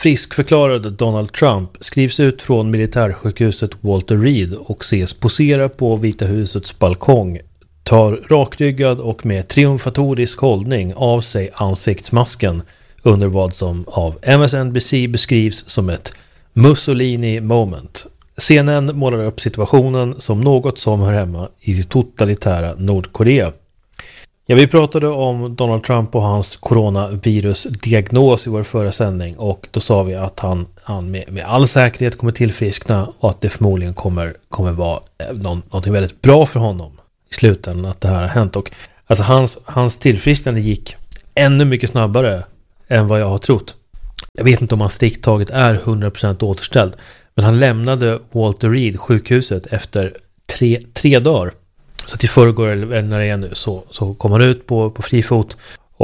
friskförklarade Donald Trump skrivs ut från militärsjukhuset Walter Reed och ses posera på Vita husets balkong, tar rakryggad och med triumfatorisk hållning av sig ansiktsmasken under vad som av MSNBC beskrivs som ett Mussolini moment. CNN målar upp situationen som något som hör hemma i det totalitära Nordkorea. Ja, vi pratade om Donald Trump och hans coronavirusdiagnos i vår förra sändning, och då sa vi att han med all säkerhet kommer tillfriskna och att det förmodligen kommer vara någonting väldigt bra för honom i slutändan att det här har hänt. Och alltså hans tillfrisknande gick ännu mycket snabbare än vad jag har trott. Jag vet inte om han strikt taget är 100% återställd, men han lämnade Walter Reed sjukhuset efter tre dagar. Så till förrgår, eller när det är nu, så kom han ut på fri fot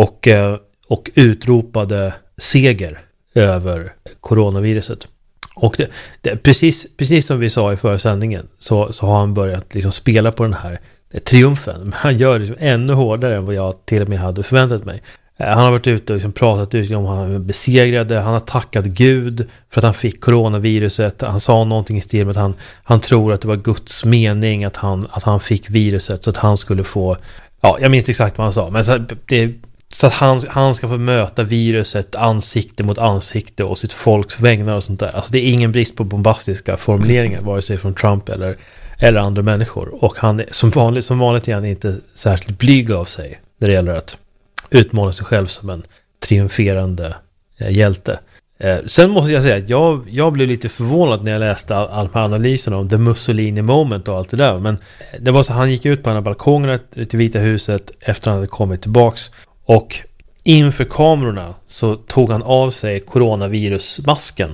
och utropade seger över coronaviruset. Och precis som vi sa i förra sändningen så har han börjat liksom spela på den här triumfen. Men han gör det liksom ännu hårdare än vad jag till och med hade förväntat mig. Han har varit ute och liksom pratat ut om han är besegrade. Han har tackat Gud för att han fick coronaviruset. Han sa någonting i stil med att han tror att det var Guds mening att han fick viruset så att han skulle få, ja, jag minns exakt vad han sa, men så att han ska få möta viruset ansikte mot ansikte och sitt folks vägnar och sånt där. Alltså det är ingen brist på bombastiska formuleringar vare sig från Trump eller andra människor. Och han är som vanligt är han inte särskilt blyg av sig när det gäller att utmåla sig själv som en triumferande hjälte. Sen måste jag säga att jag blev lite förvånad när jag läste all de här analyserna om the Mussolini moment och allt det där. Men det var så han gick ut på den här balkongen till Vita huset efter att han hade kommit tillbaks, och inför kamerorna så tog han av sig coronavirusmasken.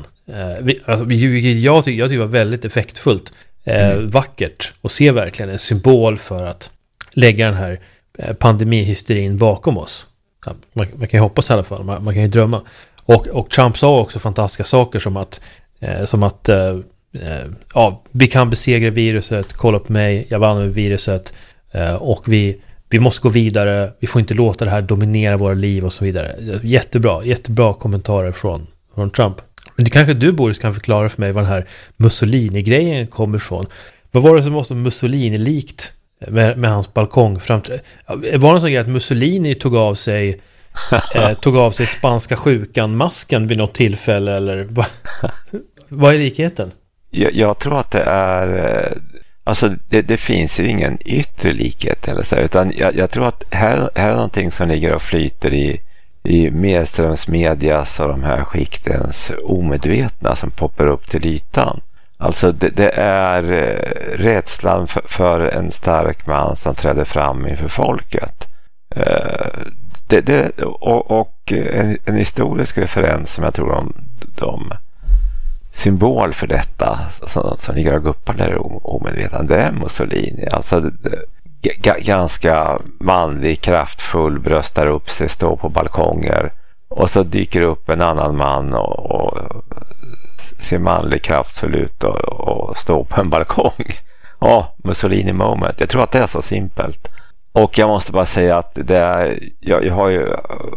Jag tycker det var väldigt effektfullt, vackert, och ser verkligen en symbol för att lägga den här pandemihysterin bakom oss. Man kan ju hoppas i alla fall, man kan ju drömma. Och Trump sa också fantastiska saker som att vi kan besegra viruset, kolla på mig, jag vann med viruset, och vi måste gå vidare, vi får inte låta det här dominera våra liv och så vidare. Jättebra kommentarer från Trump. Men det kanske du, Boris, kan förklara för mig var den här Mussolini-grejen kommer ifrån. Vad var det som var så Mussolini-likt med hans balkong framträdande? Var det en sån grej att Mussolini tog av sig spanska sjukan-masken vid något tillfälle, eller vad är likheten? Jag tror att det är, alltså det finns ju ingen yttre likhet eller så, utan jag tror att här är någonting som ligger och flyter i medströmsmedias och de här skiktens omedvetna som poppar upp till ytan. Alltså det är rädslan för en stark man som träder fram inför folket. Och en historisk referens som jag tror de symbol för detta som ligger och guppar där omedvetande, det är Mussolini. Alltså ganska manlig, kraftfull, bröstar upp sig, står på balkonger, och så dyker upp en annan man och ser manlig, kraftfull ut och står på en balkong. Ja, Mussolini moment. Jag tror att det är så simpelt. Och jag måste bara säga att jag har ju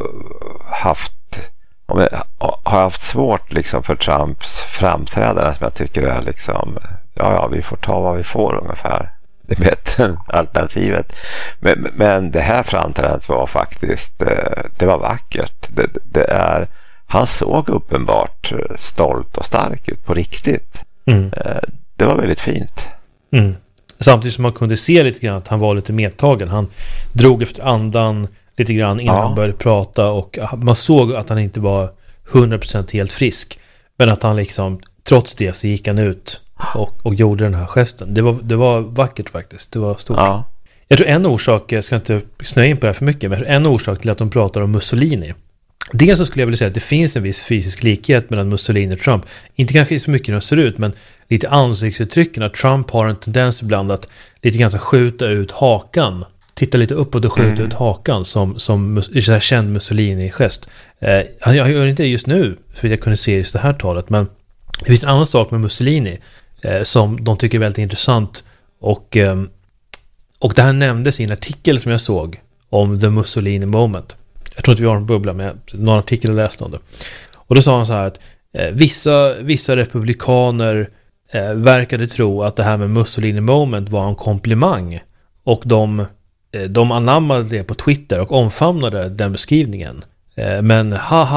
haft svårt liksom för Trumps framträdande, som jag tycker är liksom, vi får ta vad vi får ungefär. Det är bättre än alternativet. Men det här framträdandet var faktiskt, det var vackert. Han såg uppenbart stolt och stark ut på riktigt. Det var väldigt fint. Samtidigt som man kunde se lite grann att han var lite medtagen. Han drog efter andan lite grann innan han började prata, och man såg att han inte var 100% helt frisk, men att han liksom, trots det så gick han ut och gjorde den här gesten. Det var vackert faktiskt. Det var stort. Ja. Jag tror en orsak, jag ska inte snöa in på det här för mycket, men en orsak till att de pratar om Mussolini, dels så skulle jag vilja säga att det finns en viss fysisk likhet mellan Mussolini och Trump. Inte kanske så mycket hur de ser ut, men lite ansiktsuttrycken. Att Trump har en tendens ibland att lite grann så skjuta ut hakan. Titta lite uppåt och skjuta ut hakan som känd Mussolini-gest. Jag gör inte det just nu för att jag kunde se just det här talet, men det finns en annan sak med Mussolini som de tycker är väldigt intressant, och det här nämndes i en artikel som jag såg om the Mussolini moment. Jag tror inte vi har en bubbla, med någon artikel och läste om det. Och då sa han så här att vissa republikaner verkade tro att det här med Mussolini moment var en komplimang. Och de anammade det på Twitter och omfamnade den beskrivningen. Men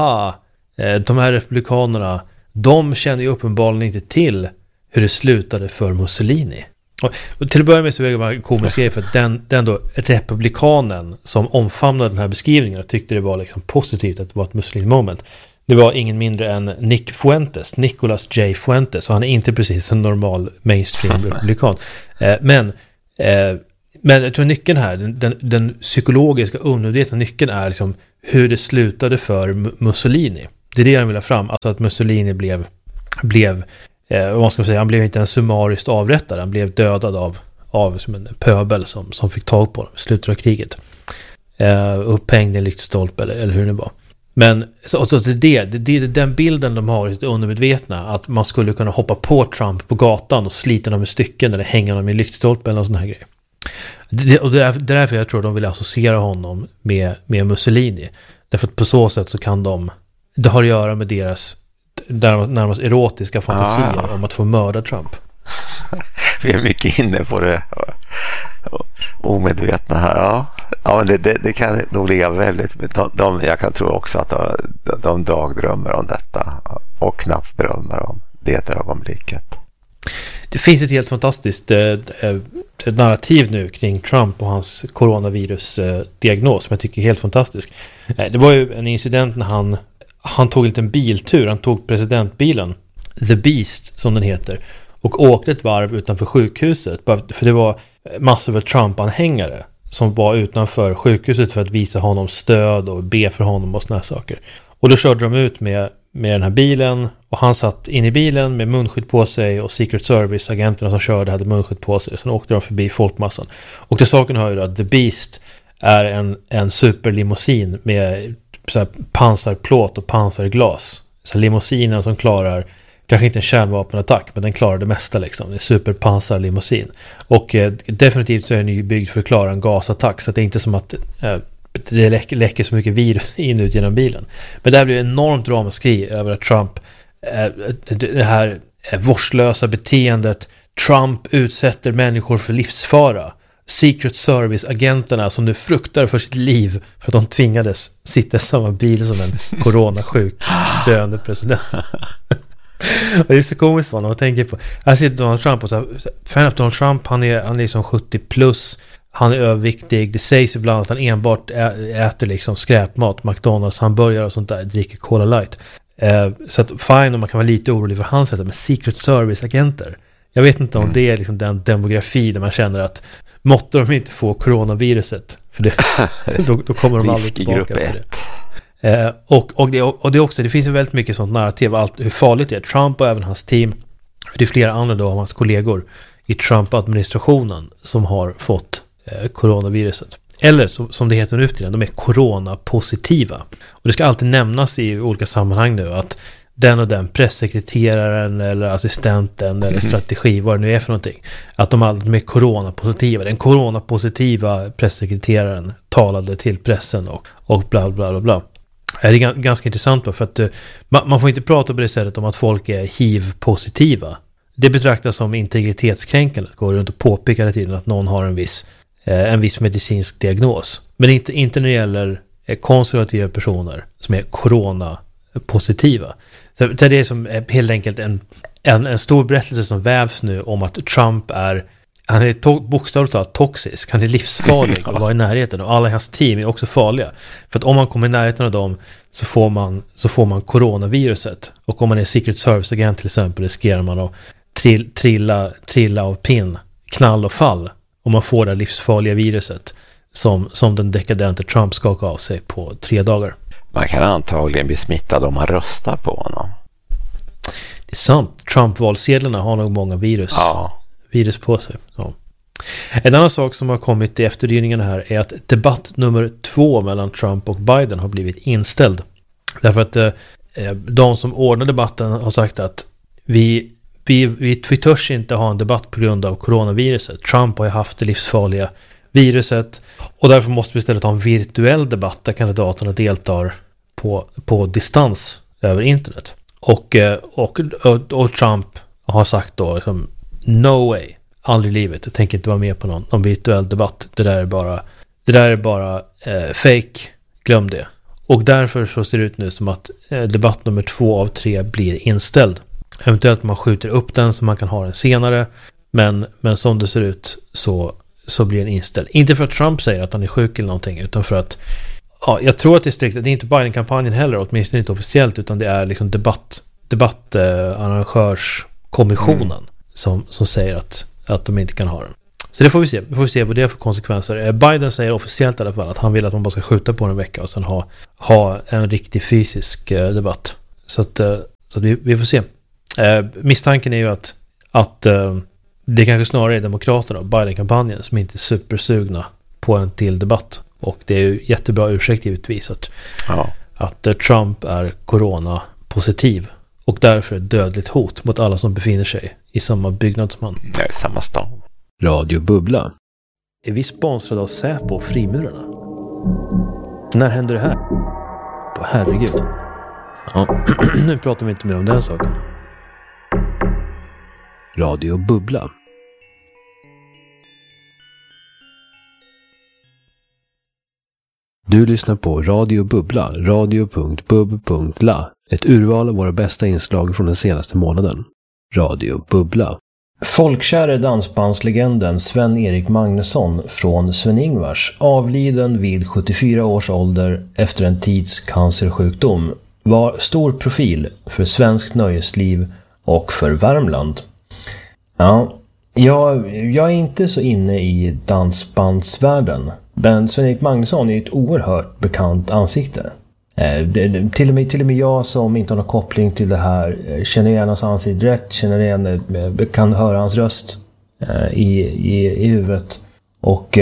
de här republikanerna, de känner ju uppenbarligen inte till hur det slutade för Mussolini. Och till att börja med så är det bara en komisk grej, för att den då republikanen som omfamnade den här beskrivningen och tyckte det var liksom positivt att det var ett Mussolini moment, det var ingen mindre än Nicholas J. Fuentes, och han är inte precis en normal mainstream republikan. Men jag tror nyckeln här, den psykologiska undermedvetna nyckeln är liksom hur det slutade för Mussolini. Det är det jag vill ha fram, alltså att Mussolini blev vad ska man säga, han blev inte en summariskt avrättad, han blev dödad av som en pöbel som fick tag på dem i slutet av kriget. Upphängd i en lyktstolpe eller hur det var. Men så det är den bilden de har i det undermedvetna, att man skulle kunna hoppa på Trump på gatan och slita dem i stycken eller hänga dem i lyktstolpe eller någon sån här grej. Det är därför jag tror de vill associera honom med Mussolini. Därför att på så sätt så kan det har att göra med deras närmast erotiska fantasier om att få mörda Trump. Vi är mycket inne på det omedvetna här. Ja, men det kan nog ligga väldigt. Jag kan tro också att de dagdrömmer om detta och knappt drömmer om det ögonblicket. Det finns ett helt fantastiskt narrativ nu kring Trump och hans coronavirus-diagnos som jag tycker är helt fantastisk. Det var ju en incident när han tog en liten biltur. Han tog presidentbilen, The Beast som den heter, och åkte ett varv utanför sjukhuset. För det var massor av Trump-anhängare som var utanför sjukhuset för att visa honom stöd och be för honom och såna här saker. Och då körde de ut med den här bilen, och han satt in i bilen med munskydd på sig, och Secret Service-agenterna som körde hade munskydd på sig. Sen åkte de förbi folkmassan. Och till saken hör ju att The Beast är en superlimousin med så här pansarplåt och pansarglas. Så limousinen som klarar, kanske inte en kärnvapenattack, men den klarar det mesta liksom. Det är superpansarlimousin. Och definitivt så är den ju byggd för att klara en gasattack, så att det är inte som att det läcker så mycket virus in ut genom bilen. Men det här blir enormt ramaskri över att Trump, det här vårdslösa beteendet, Trump utsätter människor för livsfara. Secret Service-agenterna som nu fruktar för sitt liv för att de tvingades sitta i samma bil som en coronasjuk döende president. Och det är så komiskt när man tänker på, jag ser Donald Trump och så här, Donald Trump, han är liksom 70 plus, han är överviktig, det sägs ibland att han enbart äter liksom skräpmat, McDonalds, hamburgare och sånt där, dricker Cola Light. Så att fine, om man kan vara lite orolig för hans sätt, men Secret Service-agenter, jag vet inte om det är liksom den demografi där man känner att måtte de inte få coronaviruset, för det, då kommer de aldrig tillbaka efter det. Och det är också, det finns ju väldigt mycket sånt narrativ, hur farligt det är. Trump och även hans team, för det är flera andra då av hans kollegor i Trump-administrationen som har fått coronaviruset. Eller som det heter nu för tiden, de är coronapositiva. Och det ska alltid nämnas i olika sammanhang nu att den och den pressekreteraren eller assistenten eller strategi, vad det nu är för någonting, att de är coronapositiva. Den coronapositiva pressekreteraren talade till pressen och bla bla bla bla. Det är ganska intressant då, för att man får inte prata på det sättet om att folk är HIV-positiva. Det betraktas som integritetskränkande, går runt och påpekar hela tiden att någon har en viss medicinsk diagnos. Men inte när det gäller konservativa personer som är coronapositiva. Så det är som helt enkelt en stor berättelse som vävs nu om att Trump han är bokstavligt talat toxisk, han är livsfarlig och vara i närheten, och alla i hans team är också farliga. För att om man kommer i närheten av dem så får man coronaviruset, och om man är Secret Service-agent till exempel riskerar man att trilla av pinn, knall och fall, om man får det livsfarliga viruset som den dekadente Trump skakade av sig på 3 dagar. Man kan antagligen bli smittad om man röstar på honom. Det är sant. Trump-valsedlarna har nog många virus på sig. Ja. En annan sak som har kommit i efterdyningarna här är att debatt nummer 2 mellan Trump och Biden har blivit inställd. Därför att de som ordnar debatten har sagt att vi törs inte ha en debatt på grund av coronaviruset. Trump har ju haft det livsfarliga viruset, och därför måste vi istället ha en virtuell debatt där kandidaterna deltar på distans över internet. Och Trump har sagt då liksom, no way, aldrig i livet, jag tänker inte vara med på någon virtuell debatt. Det där är bara fake, glöm det. Och därför så ser det ut nu som att debatt nummer 2 av 3 blir inställd. Eventuellt man skjuter upp den så man kan ha den senare. Men som det ser ut så blir den inställd. Inte för att Trump säger att han är sjuk eller någonting, utan för att jag tror att det är strikt. Det är inte Biden-kampanjen heller, åtminstone inte officiellt, utan det är liksom debattarrangörskommissionen som säger att de inte kan ha den. Så det får vi se. Vi får se vad det är för konsekvenser. Biden säger officiellt i alla fall att han vill att man bara ska skjuta på en vecka och sen ha en riktig fysisk debatt. Så vi får se. Misstanken är ju att det kanske snarare är demokraterna och Biden-kampanjen som inte är supersugna på en till debatt. Och det är ju jättebra ursäkt givetvis att Trump är corona-positiv och därför ett dödligt hot mot alla som befinner sig i samma byggnad som han. Ja, i samma stad. Radio Bubbla. Är vi sponsrade av Säpo och Frimurarna? När händer det här? Herregud. Ja, nu pratar vi inte mer om den saken. Radio Bubbla. Du lyssnar på Radio Bubbla, radio.bub.la. Ett urval av våra bästa inslag från den senaste månaden. Radio Bubbla. Folkkäre dansbandslegenden Sven-Erik Magnusson från Sven-Ingvars, avliden vid 74 års ålder efter en tids cancersjukdom, var stor profil för svenskt nöjesliv och för Värmland. Ja, jag är inte så inne i dansbandsvärlden, men Sven-Erik Magnusson är ett oerhört bekant ansikte. Till och med jag som inte har någon koppling till det här känner igen hans ansikte rätt, kan höra hans röst i huvudet. Och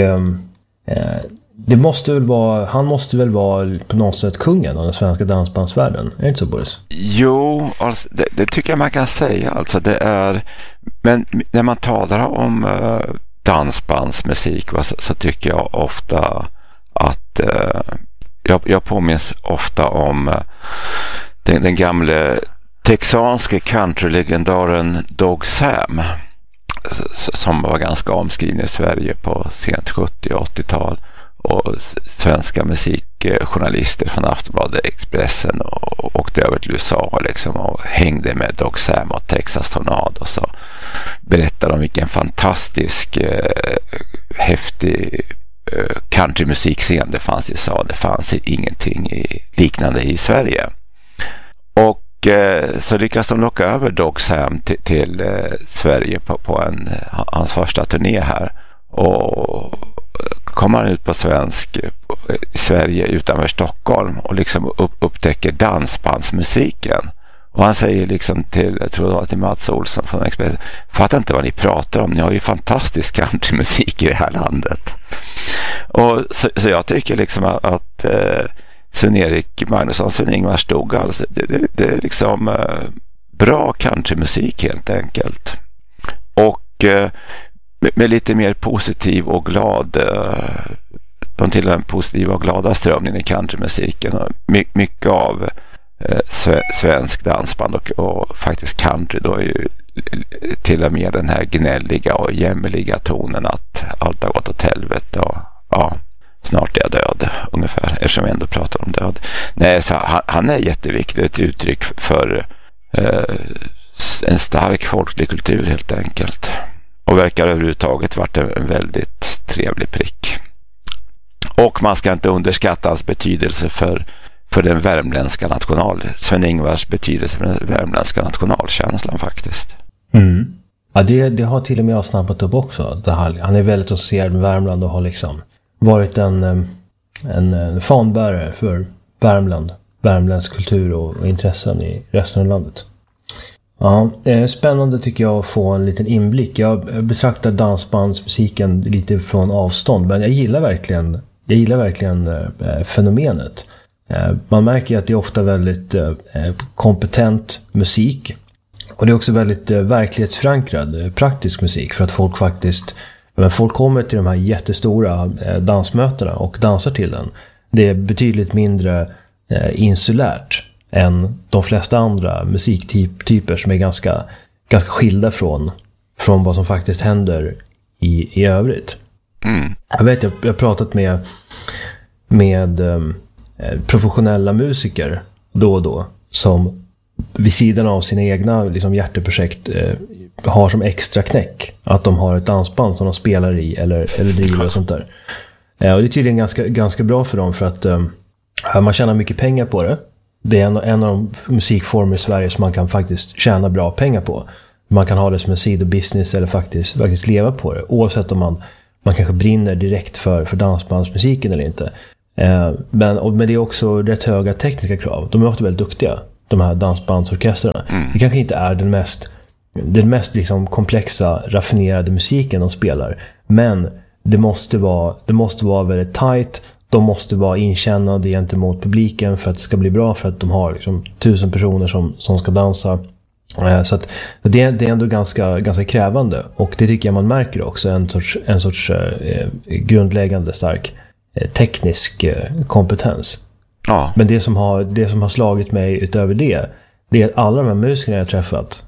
han måste väl vara på något sätt kungen av den svenska dansbandsvärlden. Är det inte så, Boris? Jo, alltså, det tycker jag man kan säga. Alltså, men när man talar om dansbandsmusik så tycker jag ofta att jag påminns ofta om den gamle texanske countrylegendaren Doug Sam som var ganska omskriven i Sverige på sent 70- och 80-tal, och svenska musikjournalister från Aftonbladet, Expressen och åkte över till USA liksom, och hängde med Doug Sam och Texas Tornado, så berättade om vilken fantastisk häftig countrymusikscen det fanns i USA. Det fanns ingenting liknande i Sverige. Och så lyckas de locka över Doug Sam till Sverige på hans första turné här, och kommer han ut på Sverige utanför Stockholm och liksom upptäcker dansbandsmusiken. Och han säger liksom jag tror det var till Mats Olsson från Expressen: fattar inte vad ni pratar om, ni har ju fantastisk countrymusik i det här landet. Och så jag tycker liksom att Sven-Erik Magnusson, Sven-Ingvars stod alltså, det är liksom bra countrymusik helt enkelt. Och med lite mer positiv och glad, de tillhör en positiv och glada strömning i countrymusiken, och mycket av svensk dansband och faktiskt country då är ju till och med den här gnälliga och jämmerliga tonen att allt har gått åt helvete och snart är jag död ungefär, eftersom vi ändå pratar om död. Nej, så han är jätteviktig, ett uttryck för en stark folklig kultur helt enkelt, och verkar överhuvudtaget varit en väldigt trevlig prick. Och man ska inte underskatta hans betydelse för den värmländska Sven-Ingvars betydelse för den värmländska nationalkänslan faktiskt. Mm. Ja, det har till och med jag snabbat upp också. Han är väldigt associerad med Värmland och har liksom varit en fanbärare för Värmlands kultur och intressen i resten av landet. Ja, spännande tycker jag att få en liten inblick. Jag betraktar dansbandsmusiken lite från avstånd, men jag gillar verkligen fenomenet. Man märker att det är ofta väldigt kompetent musik, och det är också väldigt verklighetsförankrad, praktisk musik, för att folk kommer till de här jättestora dansmötena och dansar till den. Det är betydligt mindre insulärt än de flesta andra musiktyper som är ganska skilda från vad som faktiskt händer i övrigt. Jag vet, jag har pratat med professionella musiker då och då som vid sidan av sina egna liksom, hjärteprojekt har som extra knäck att de har ett dansband som de spelar i eller driver och sånt där. Och det är tydligen ganska bra för dem, för att man tjänar mycket pengar på det. Det är en av de musikformer i Sverige som man kan faktiskt tjäna bra pengar på. Man kan ha det som en sidobusiness eller faktiskt leva på det, oavsett om man kanske brinner direkt för dansbandsmusiken eller inte. Men det är också rätt höga tekniska krav. De är ofta väldigt duktiga, de här dansbandsorkestrarna. Det kanske inte är den mest liksom komplexa, raffinerade musiken de spelar, men det måste vara väldigt tight. De måste vara inkännande gentemot publiken för att det ska bli bra, för att de har liksom 1000 personer som ska dansa. Så att det är ändå ganska krävande, och det tycker jag man märker också, en sorts grundläggande stark teknisk kompetens. Ja. Men det som har slagit mig utöver det är att alla de här musikerna jag träffat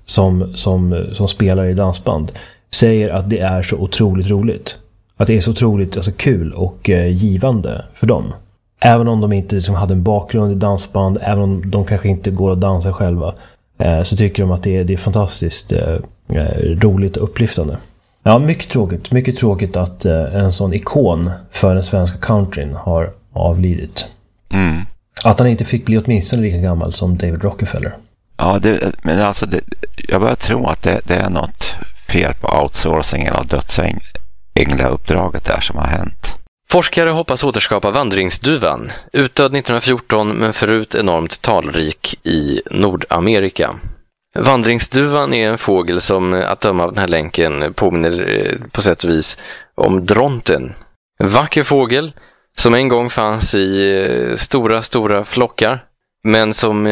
som spelar i dansband säger att det är så otroligt roligt. Att det är så otroligt kul och givande för dem. Även om de inte liksom hade en bakgrund i dansband, även om de kanske inte går att dansa själva, så tycker de att det är fantastiskt roligt och upplyftande. Ja, mycket tråkigt att en sån ikon för den svenska countryn har avlidit. Att han inte fick bli åtminstone lika gammal som David Rockefeller. Ja, men alltså jag börjar tro att det är något fel på outsourcingen av dödsängla-uppdraget där som har hänt. Forskare hoppas återskapa vandringsduvan, utdöd 1914 men förut enormt talrik i Nordamerika. Vandringsduvan är en fågel som, att döma av den här länken, påminner på sätt och vis om dronten. En vacker fågel som en gång fanns i stora flockar, men som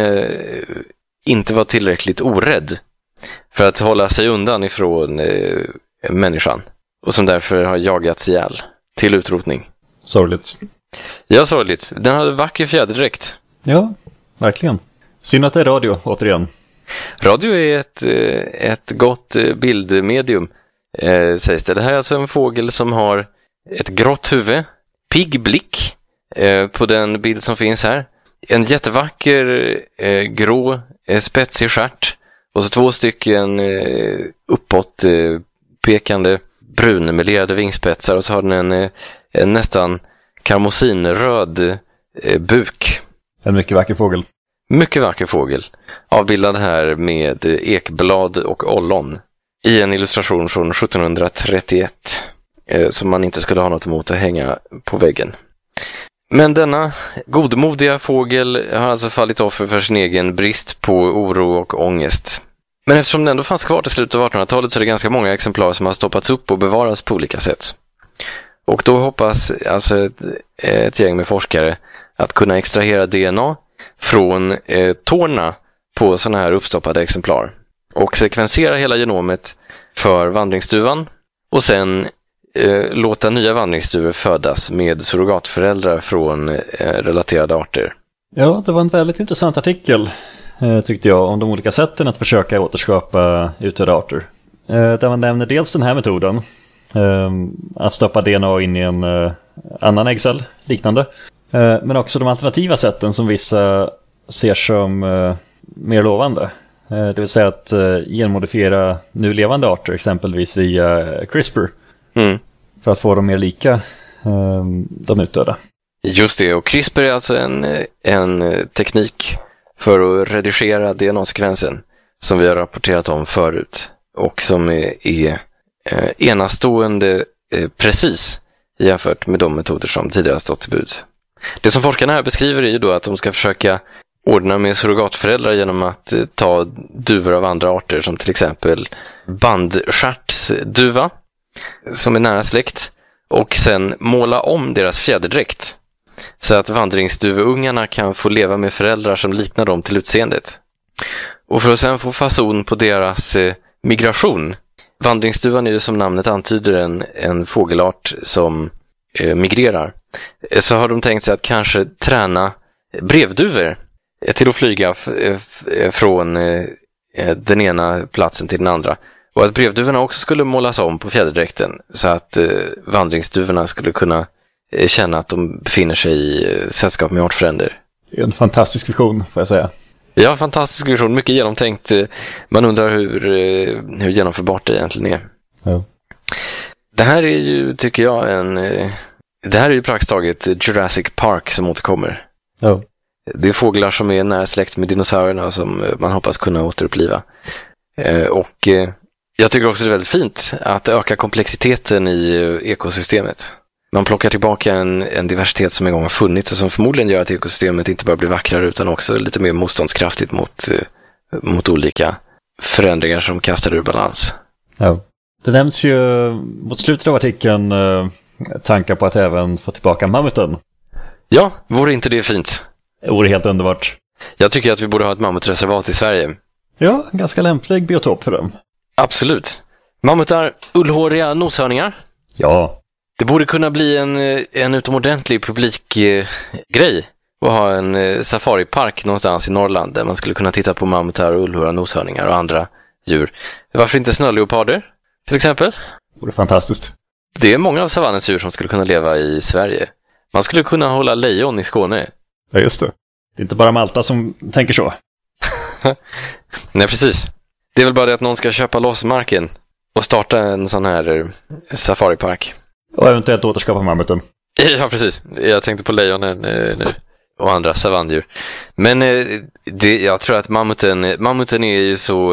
inte var tillräckligt orädd för att hålla sig undan ifrån människan, och som därför har jagats ihjäl till utrotning. Sorgligt. Ja, sorgligt. Den hade vacker fjäderdräkt. Ja, verkligen. Synd att det är radio, återigen. Radio är ett gott bildmedium, sägs det. Det här är alltså en fågel som har ett grått huvud, pigg blick på den bild som finns här. En jättevacker grå spetsig stjärt, och så 2 stycken uppåt pekande brunmelerade vingspetsar, och så har den en nästan karmosinröd buk. En mycket vacker fågel. Mycket vacker fågel. Avbildad här med ekblad och ollon i en illustration från 1731 som man inte skulle ha något emot att hänga på väggen. Men denna godmodiga fågel har alltså fallit offer för sin egen brist på oro och ångest. Men eftersom den ändå fanns kvar till slutet av 1800-talet så är det ganska många exemplar som har stoppats upp och bevaras på olika sätt. Och då hoppas alltså ett gäng med forskare att kunna extrahera DNA från tårna på sådana här uppstoppade exemplar och sekvensera hela genomet för vandringsduvan, och sen låta nya vandringsduvor födas med surrogatföräldrar från relaterade arter. Ja, det var en väldigt intressant artikel tyckte jag om de olika sätten att försöka återskapa utdöda arter. Där man nämner dels den här metoden, att stoppa DNA in i en annan äggcell, liknande. Men också de alternativa sätten som vissa ser som mer lovande. Det vill säga att genmodifiera nu levande arter, exempelvis via CRISPR. För att få dem mer lika de utdöda. Just det, och CRISPR är alltså en teknik för att redigera DNA-sekvensen som vi har rapporterat om förut, och som är enastående precis jämfört med de metoder som tidigare har stått till buds. Det som forskarna här beskriver är ju då att de ska försöka ordna med surrogatföräldrar genom att ta duvor av andra arter, som till exempel bandstjärtsduva som är nära släkt, och sen måla om deras fjäderdräkt så att vandringsduveungarna kan få leva med föräldrar som liknar dem till utseendet. Och för att sen få fason på deras migration. Vandringsduvan är ju som namnet antyder en fågelart som migrerar. Så har de tänkt sig att kanske träna brevduvor till att flyga från den ena platsen till den andra. Och att brevduvorna också skulle målas om på fjäderdräkten så att vandringsduvorna skulle kunna känna att de befinner sig i sällskap med artfränder. Det är en fantastisk vision, får jag säga. Ja, fantastisk vision. Mycket genomtänkt. Man undrar hur genomförbart det egentligen är. Ja. Det här är ju, tycker jag, det här är ju praktiskt taget Jurassic Park som återkommer. Ja. Det är fåglar som är nära släkt med dinosaurierna som man hoppas kunna återuppliva. Och jag tycker också det är väldigt fint att öka komplexiteten i ekosystemet. Man plockar tillbaka en diversitet som en gång har funnits och som förmodligen gör att ekosystemet inte bara blir vackrare utan också lite mer motståndskraftigt mot olika förändringar som kastar ur balans. Ja. Det nämns ju mot slutet av artikeln tankar på att även få tillbaka mammuten. Ja, vore inte det fint? Det vore helt underbart. Jag tycker att vi borde ha ett mammutreservat i Sverige. Ja, en ganska lämplig biotop för dem. Absolut. Mammutar, ullhåriga noshörningar. Ja. Det borde kunna bli en utomordentlig publikgrej att ha en safaripark någonstans i Norrland där man skulle kunna titta på mammutar, ullhåriga noshörningar och andra djur. Varför inte snöleoparder till exempel? Det vore fantastiskt. Det är många av savannens djur som skulle kunna leva i Sverige. Man skulle kunna hålla lejon i Skåne. Ja, just det. Det är inte bara Malta som tänker så. Nej, precis. Det är väl bara det att någon ska köpa loss marken och starta en sån här safaripark. Och eventuellt återskapa mammuten. Ja, precis. Jag tänkte på lejonen nu och andra savandjur. Men jag tror att mammuten är ju så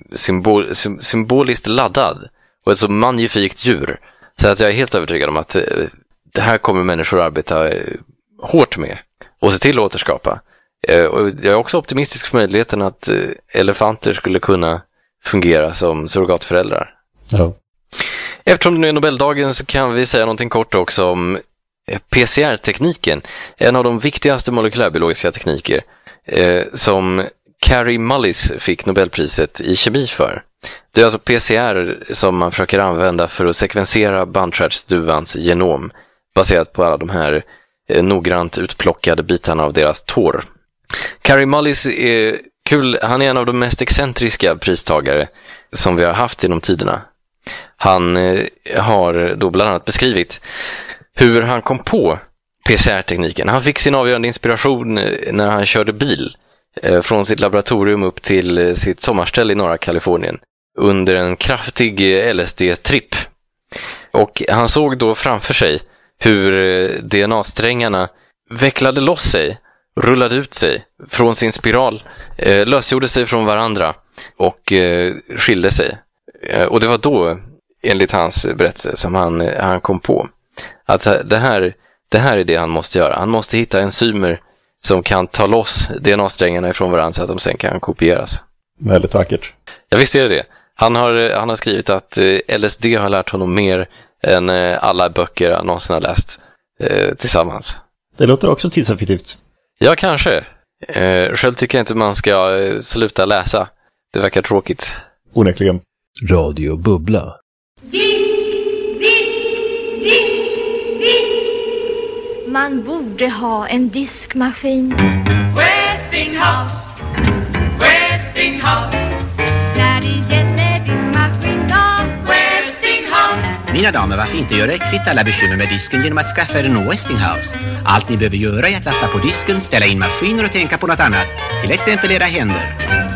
symboliskt laddad och ett så magnifikt djur. Så att jag är helt övertygad om att det här kommer människor att arbeta hårt med och se till att återskapa. Och jag är också optimistisk för möjligheten att elefanter skulle kunna fungera som surrogatföräldrar. Ja. Eftersom det nu är Nobeldagen så kan vi säga någonting kort också om PCR-tekniken. En av de viktigaste molekylärbiologiska tekniker som Kary Mullis fick Nobelpriset i kemi för. Det är alltså PCR som man försöker använda för att sekvensera bandstjärtsduvans genom baserat på alla de här noggrant utplockade bitarna av deras tår. Kary Mullis är kul. Han är en av de mest excentriska pristagare som vi har haft genom tiderna. Han har då bland annat beskrivit hur han kom på PCR-tekniken. Han fick sin avgörande inspiration när han körde bil från sitt laboratorium upp till sitt sommarställe i norra Kalifornien under en kraftig LSD-tripp. Och han såg då framför sig hur DNA-strängarna vecklade loss sig, rullade ut sig från sin spiral, lösgjorde sig från varandra och skilde sig. Och det var då, enligt hans berättelse, som han kom på att det här är det han måste göra. Han måste hitta enzymer som kan ta loss DNA-strängarna ifrån varandra så att de sen kan kopieras. Väldigt vackert. Ja, visst är det. Han har skrivit att LSD har lärt honom mer än alla böcker han någonsin har läst tillsammans. Det låter också tidseffektivt. Ja, kanske. Själv tycker jag inte man ska sluta läsa. Det verkar tråkigt. Onekligen. Radio Bubbla. Man borde ha en diskmaskin. Westinghouse, Westinghouse. När det gäller diskmaskin då. Westinghouse. Mina damer, varför inte göra er kvitt alla bekymmer med disken genom att skaffa er en Westinghouse? Allt ni behöver göra är att lasta på disken, ställa in maskiner och tänka på något annat. Till exempel era händer.